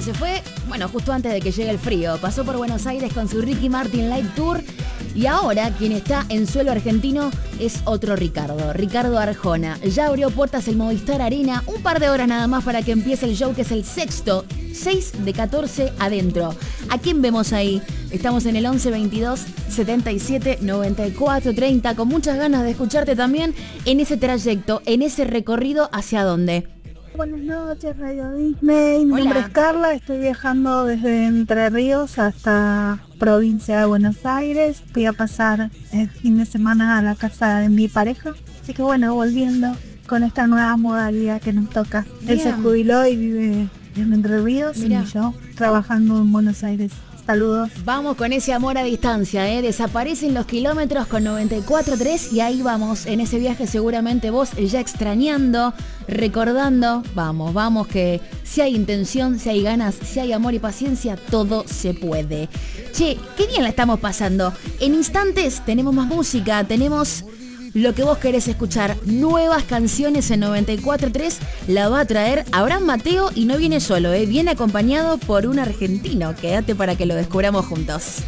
se fue, bueno, justo antes de que llegue el frío. Pasó por Buenos Aires con su Ricky Martin Live Tour. Y ahora quien está en suelo argentino es otro Ricardo Arjona. Ya abrió puertas el Movistar Arena, un par de horas nada más para que empiece el show, que es el sexto, 6 de 14 adentro. ¿A quién vemos ahí? Estamos en el 11 22 77 94 30, con muchas ganas de escucharte también en ese trayecto, en ese recorrido. ¿Hacia dónde? Buenas noches, Radio Disney. Mi nombre es Carla, estoy viajando desde Entre Ríos hasta provincia de Buenos Aires. Voy a pasar el fin de semana a la casa de mi pareja. Así que bueno, volviendo con esta nueva modalidad que nos toca. Él se jubiló y vive en Entre Ríos. Mirá. Y yo trabajando en Buenos Aires. Saludos. Vamos con ese amor a distancia, desaparecen los kilómetros con 94.3 y ahí vamos, en ese viaje seguramente vos ya extrañando, recordando. Vamos, que si hay intención, si hay ganas, si hay amor y paciencia, todo se puede. Che, qué bien la estamos pasando. En instantes tenemos más música, tenemos lo que vos querés escuchar, nuevas canciones en 94.3, la va a traer Abraham Mateo y no viene solo, viene acompañado por un argentino. Quédate para que lo descubramos juntos.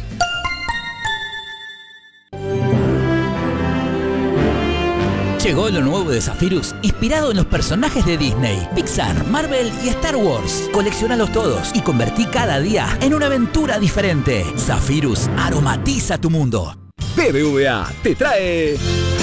Llegó lo nuevo de Zephyrus, inspirado en los personajes de Disney, Pixar, Marvel y Star Wars. Coleccionalos todos y convertí cada día en una aventura diferente. Zephyrus aromatiza tu mundo. BBVA te trae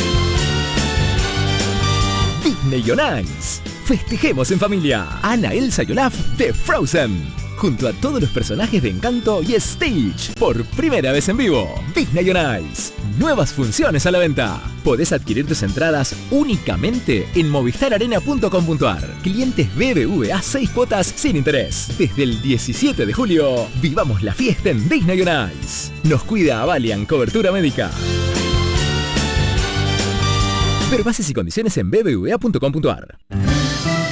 Disney on Ice. Festejemos en familia. Anna, Elsa y Olaf de Frozen, junto a todos los personajes de Encanto y Stitch, por primera vez en vivo. Disney on Ice. Nuevas funciones a la venta. Podés adquirir tus entradas únicamente en movistararena.com.ar. Clientes BBVA 6 cuotas sin interés. Desde el 17 de julio, vivamos la fiesta en Disney on Ice. Nos cuida Avalian Cobertura Médica. Ver bases y condiciones en bbva.com.ar.